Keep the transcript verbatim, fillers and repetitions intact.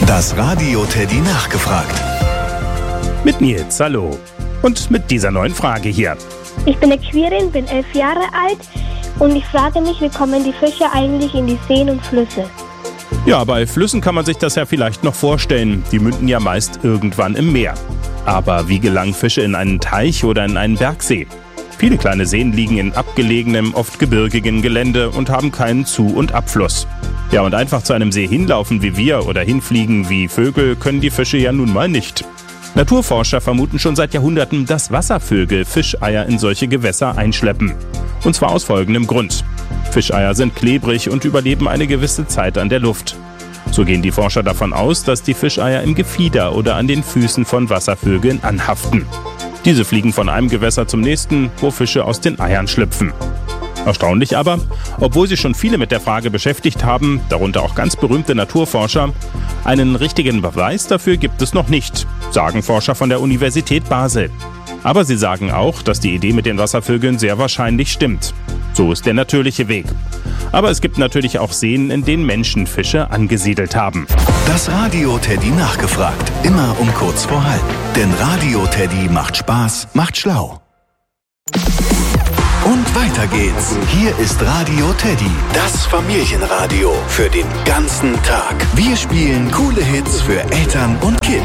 Das Radio Teddy nachgefragt. Mit Nils, hallo. Und mit dieser neuen Frage hier. Ich bin eine Quirin, bin elf Jahre alt und ich frage mich, wie kommen die Fische eigentlich in die Seen und Flüsse? Ja, bei Flüssen kann man sich das ja vielleicht noch vorstellen. Die münden ja meist irgendwann im Meer. Aber wie gelangen Fische in einen Teich oder in einen Bergsee? Viele kleine Seen liegen in abgelegenem, oft gebirgigen Gelände und haben keinen Zu- und Abfluss. Ja, und einfach zu einem See hinlaufen wie wir oder hinfliegen wie Vögel können die Fische ja nun mal nicht. Naturforscher vermuten schon seit Jahrhunderten, dass Wasservögel Fischeier in solche Gewässer einschleppen. Und zwar aus folgendem Grund. Fischeier sind klebrig und überleben eine gewisse Zeit an der Luft. So gehen die Forscher davon aus, dass die Fischeier im Gefieder oder an den Füßen von Wasservögeln anhaften. Diese fliegen von einem Gewässer zum nächsten, wo Fische aus den Eiern schlüpfen. Erstaunlich aber, obwohl sich schon viele mit der Frage beschäftigt haben, darunter auch ganz berühmte Naturforscher, einen richtigen Beweis dafür gibt es noch nicht, sagen Forscher von der Universität Basel. Aber sie sagen auch, dass die Idee mit den Wasservögeln sehr wahrscheinlich stimmt. So ist der natürliche Weg. Aber es gibt natürlich auch Seen, in denen Menschen Fische angesiedelt haben. Das Radio Teddy nachgefragt. Immer um kurz vor halb. Denn Radio Teddy macht Spaß, macht schlau. Und weiter geht's. Hier ist Radio Teddy, das Familienradio für den ganzen Tag. Wir spielen coole Hits für Eltern und Kids.